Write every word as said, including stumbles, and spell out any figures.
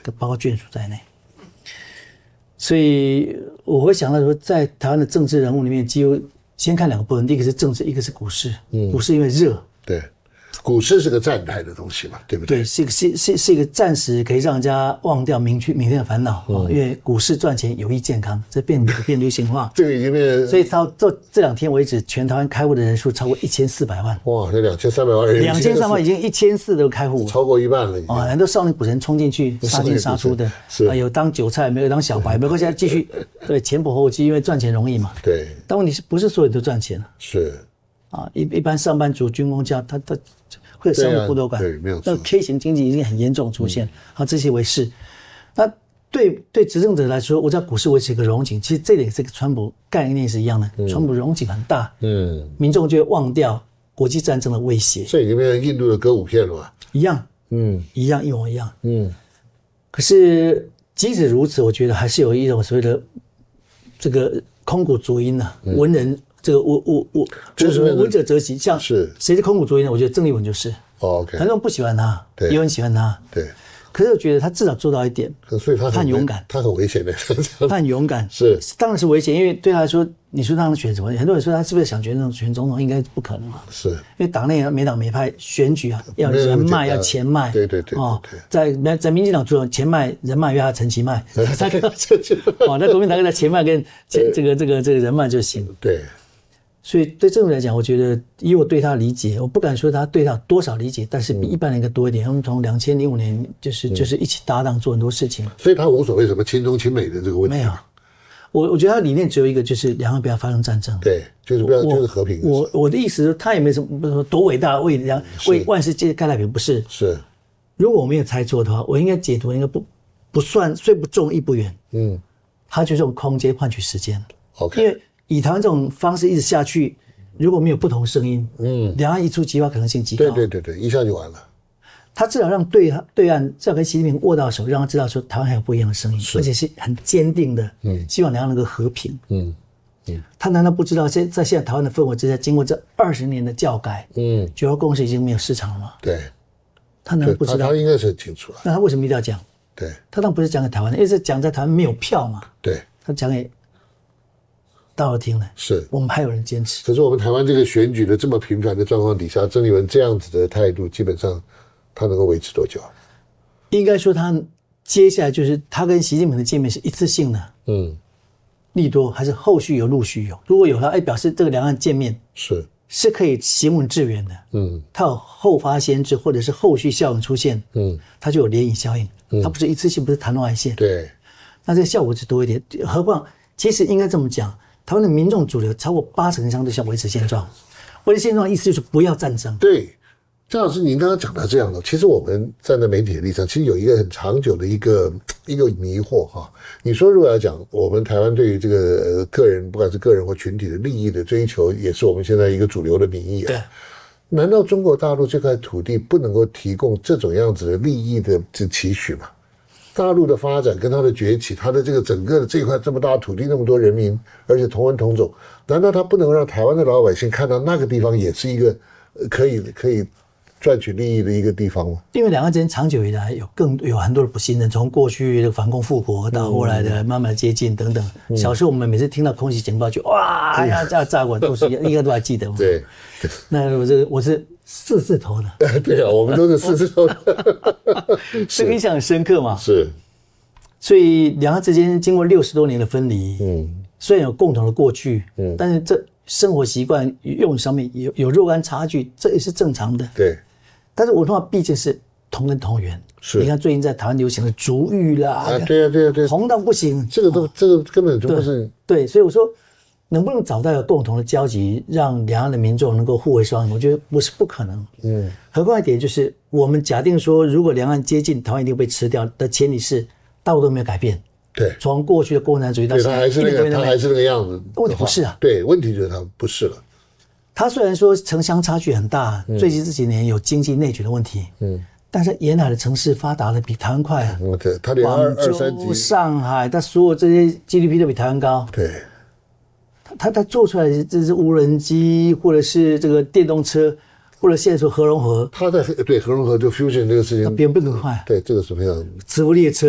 包括眷属在内。所以我会想到说，在台湾的政治人物里面，几乎先看两个部分，第一个是政治，一个是股市。嗯，股市因为热， 对，股市是个站台的东西嘛，对不对？ 对，是一个是是是一个暂时可以让人家忘掉明天明天的烦恼、嗯哦、因为股市赚钱有益健康，这变变流行化。 这个已经变， 所以到这这两天为止，全台湾开户的人数超过一千四百万。 哇，这两千三百万人， 两千三百万已经一千四都开户， 超过一半了已经。 啊、哦，很多少年股神冲进去，杀进杀出的， 是、 啊、有当韭菜，没有当小白，没关系，继续对前仆后继，因为赚钱容易嘛。 对。 但问题是不是所有人都赚钱？ 是。 啊，一一般上班族、军工家，他他会有生活孤独感， 对、啊，没有错。 那 K 型经济已经很严重出现，好、嗯，这些为是。那对对执政者来说，我知道股市维持一个荣景，其实这点是跟川普概念是一样的，嗯、川普荣景很大，嗯，民众就会忘掉国际战争的威胁。 这已经变成印度的歌舞片了吧？ 一样，嗯，一样一模一样，嗯。可是即使如此，我觉得还是有一种所谓的这个空谷足音啊，嗯、文人。这个我我我我闻者则喜，像是谁是空谷足音呢？我觉得郑丽文就是。 哦 OK， 很多人不喜欢他，也有人喜欢他。 对。 可是我觉得他至少做到一点， 所以他很勇敢， 他很危险的。 他很勇敢， 是当然是危险，因为对他来说，你说让他选什么？很多人说他是不是想选那种选总统，应该不可能啊。 是。因为党内每党每派选举啊，要人脉，要钱脉。 对对对。 哦，在在民进党做钱脉、人脉，要他陈其迈。哦，那国民党在钱脉跟这个这个这个人脉就行。 对。 所以对这种来讲，我觉得以我对他的理解，我不敢说他对他有多少理解，但是比一般人应该多一点。他们从两千零五年就是就是一起搭档做很多事情， 所以他无所谓什么亲中亲美的这个问题。 没有，我我觉得他的理念只有一个，就是两岸不要发生战争。 对，就是不要就是和平。 我我的意思是，他也没什么不是说多伟大，为两为万世界开太平，不是。 是， 如果我没有猜错的话，我应该解读应该不不算虽不重亦不远。嗯，他就是用空间换取时间。 OK， 因为以台湾这种方式一直下去，如果没有不同声音，嗯，两岸一触即发可能性极高。 对对对对，一下就完了。 他至少让对对岸至少跟习近平握到手，让他知道说台湾还有不一样的声音，而且是很坚定的，嗯，希望两岸能够和平。嗯嗯，他难道不知道在在现在台湾的氛围之下，经过这二十年的教改，嗯，九二共识已经没有市场了吗？ 对， 他难道不知道？ 他应该是很清楚啊。 那他为什么一定要讲？ 对， 他当然不是讲给台湾的，因为是讲在台湾没有票嘛。 对， 他讲给大陆听了， 是我们还有人坚持。 可是我们台湾这个选举的这么频繁的状况底下，郑丽文这样子的态度，基本上他能够维持多久？ 应该说他接下来就是他跟习近平的见面是一次性的，嗯，利多还是后续有陆续有？如果有他，哎，表示这个两岸见面是是可以行稳致远的，嗯，它有后发先至或者是后续效应出现，嗯，它就有涟漪效应，嗯，它不是一次性，不是昙花一现， 对， 那这个效果是多一点。何况其实应该这么讲，台湾的民众主流超过八成以上都想维持现状，维持现状的意思就是不要战争。 对，张老师，您刚刚讲到这样的，其实我们站在媒体的立场，其实有一个很长久的一个一个迷惑哈。你说如果要讲我们台湾对于这个个人，不管是个人或群体的利益的追求，也是我们现在一个主流的民意啊。 对。 难道中国大陆这块土地不能够提供这种样子的利益的这期许吗？大陆的发展跟它的崛起，它的这个整个的这块这么大的土地，那么多人民，而且同文同种，难道它不能让台湾的老百姓看到那个地方也是一个可以可以赚取利益的一个地方吗？因为两岸之间长久以来有更有很多的不信任，从过去的反共复国到后来的慢慢接近等等。嗯、小时候我们每次听到空袭警报就哇要炸炸过，都是应该都还记得吗？ 对， 那我这我是四字头的。 对啊，我们都是四字头的， 这个印象很深刻嘛。 是， 所以两岸之间经过六十多年的分离，嗯，虽然有共同的过去，嗯，但是这生活习惯用语上面有有若干差距，这也是正常的。 对。 但是文化毕竟是同根同源， 是。 你看最近在台湾流行的族语啦， 啊，对啊，对啊，对啊， 红到不行， 这个都、哦、这个根本就不是对, 对，所以我说能不能找到一个共同的交集，让两岸的民众能够互为双赢，我觉得不是不可能。嗯，何况一点就是，我们假定说，如果两岸接近，台湾一定被吃掉的前提是大陆都没有改变。 对， 从过去的共产主义到现在， 他还是那个，他还是那个样子。 问题不是啊， 对，问题就是他不是了。 他虽然说城乡差距很大，嗯、最近这几年有经济内卷的问题，嗯，但是沿海的城市发达的比台湾快啊。 嗯，对，他连二二三级， 上海，他所有这些 G D P 都比台湾高。 对， 他他他做出来的这是无人机，或者是这个电动车，或者现在说核融合， 他在对核融合就 fusion 这个事情， 别人更快。 对，这个是非常磁浮列车。